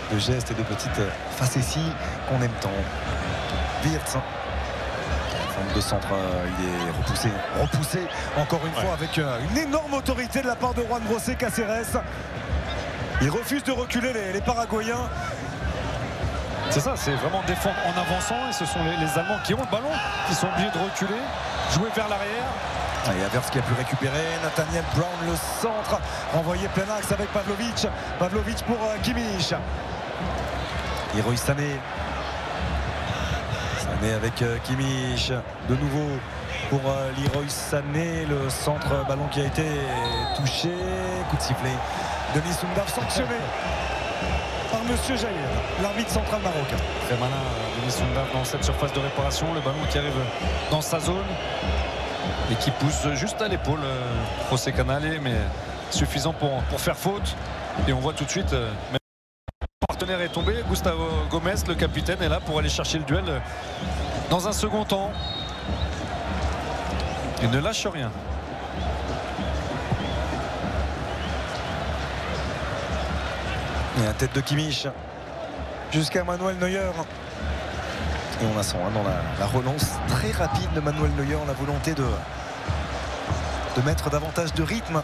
de gestes et de petites facéties qu'on aime tant. Wirtz, forme de centre, il est repoussé encore une fois avec une énorme autorité de la part de Juan José Cáceres. Il refuse de reculer les Paraguayens. C'est ça, c'est vraiment défendre en avançant, et ce sont les Allemands qui ont le ballon, qui sont obligés de reculer, jouer vers l'arrière. Et Havertz qui a pu récupérer. Nathaniel Brown, le centre, renvoyé plein axe avec Pavlovic. Pavlovic pour Kimmich. Leroy Sané. Sané avec Kimmich. De nouveau pour Leroy Sané. Le centre, ballon qui a été touché. Coup de sifflet. Denis Soundav sanctionné par Monsieur Jaïr, l'arbitre central marocain. Très malin Denis Soundav dans cette surface de réparation. Le ballon qui arrive dans sa zone et qui pousse juste à l'épaule José Canale, mais suffisant pour faire faute. Et on voit tout de suite même le partenaire est tombé. Gustavo Gomez, le capitaine, est là pour aller chercher le duel dans un second temps. Il ne lâche rien. Et la tête de Kimmich jusqu'à Manuel Neuer. Et on a sent dans la relance très rapide de Manuel Neuer, la volonté de mettre davantage de rythme.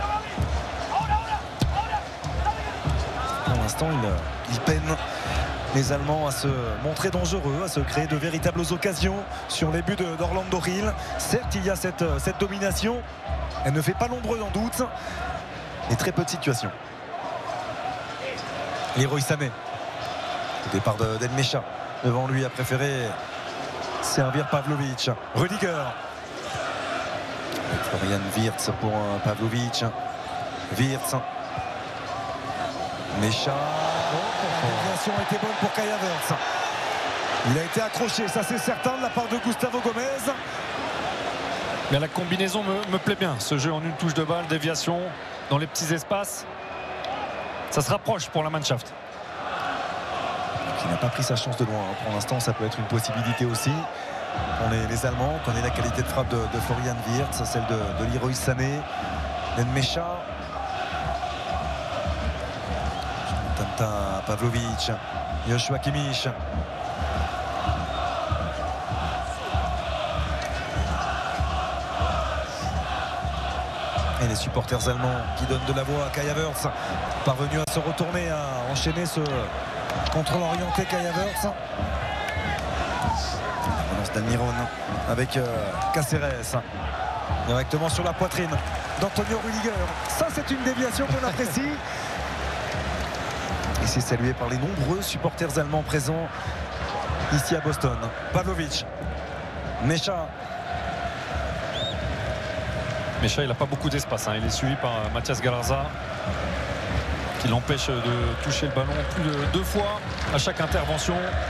Pour l'instant, il peine, les Allemands, à se montrer dangereux, à se créer de véritables occasions sur les buts d'Orlando Hill. Certes, il y a cette domination. Elle ne fait pas l'ombre d'un doute. Et très peu de situations. Leroy Sané. Le départ d'Elmecha. Devant lui, a préféré servir Pavlovic. Rudiger. Florian Wirtz pour Pavlovic. Wirtz. Mecha. La déviation était bonne pour Kai Havertz. Il a été accroché, ça c'est certain, de la part de Gustavo Gomez. Mais la combinaison me plaît bien. Ce jeu en une touche de balle, déviation dans les petits espaces. Ça se rapproche pour la Mannschaft. Qui n'a pas pris sa chance de loin. Pour l'instant, ça peut être une possibilité aussi. On est les Allemands, on connaît la qualité de frappe de Florian Wirtz, celle de Leroy Sané, d'Enmecha. Tanta Pavlovic, Joshua Kimmich. Et les supporters allemands qui donnent de la voix à Kai Havertz, parvenu à se retourner, à enchaîner ce contrôle orienté. Kai Havertz. La relance d'Almiron avec Cáceres directement sur la poitrine d'Antonio Rudiger. Ça, c'est une déviation qu'on apprécie. Et c'est salué par les nombreux supporters allemands présents ici à Boston. Pavlovic, Mecha. Mecha, il n'a pas beaucoup d'espace, hein. Il est suivi par Matías Galarza qui l'empêche de toucher le ballon plus de 2 fois à chaque intervention.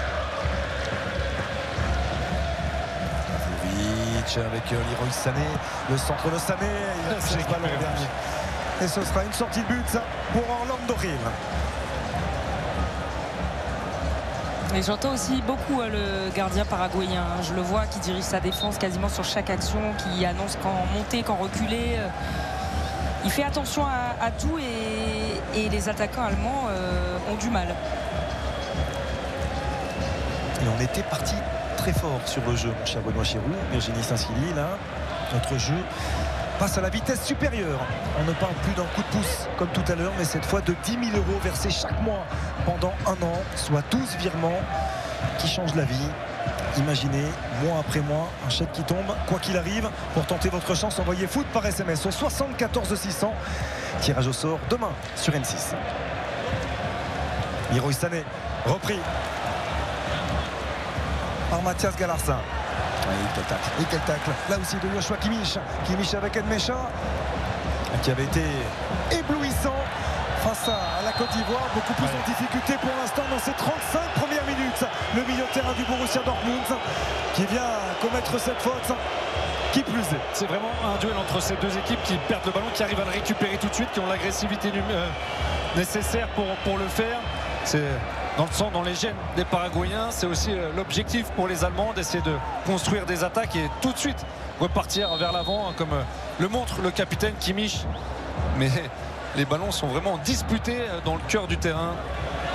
Pavlovic avec Leroy Sané, le centre de Sané, il a touché le ballon dernier. Et ce sera une sortie de but ça, pour Orlando Hill. Et j'entends aussi beaucoup le gardien paraguayen. Je le vois qui dirige sa défense quasiment sur chaque action, qui annonce quand monter, quand reculer. Il fait attention à tout et les attaquants allemands ont du mal. Et on était parti très fort sur le jeu, mon cher Benoît Chirou. Virginie Saint-Silly, là, notre jeu passe à la vitesse supérieure. On ne parle plus d'un coup de pouce comme tout à l'heure, mais cette fois de 10 000 € versés chaque mois pendant 1 an, soit 12 virements qui changent la vie. Imaginez, mois après mois, un chèque qui tombe, quoi qu'il arrive. Pour tenter votre chance, envoyez foot par SMS au 74 600. Tirage au sort demain sur M6. Leroy Sané, repris par Matías Galarza. Et quel tacle là aussi de Joshua Kimmich. Kimmich avec Enmecha qui avait été éblouissant face à la Côte d'Ivoire, beaucoup plus en difficulté pour l'instant dans ces 35 premières minutes. Le milieu de terrain du Borussia Dortmund qui vient commettre cette faute. Qui plus est. C'est vraiment un duel entre ces deux équipes qui perdent le ballon, qui arrivent à le récupérer tout de suite, qui ont l'agressivité nécessaire pour le faire. C'est dans le sang, dans les gènes des Paraguayens. C'est aussi l'objectif pour les Allemands d'essayer de construire des attaques et tout de suite repartir vers l'avant, comme le montre le capitaine Kimmich. Mais les ballons sont vraiment disputés dans le cœur du terrain.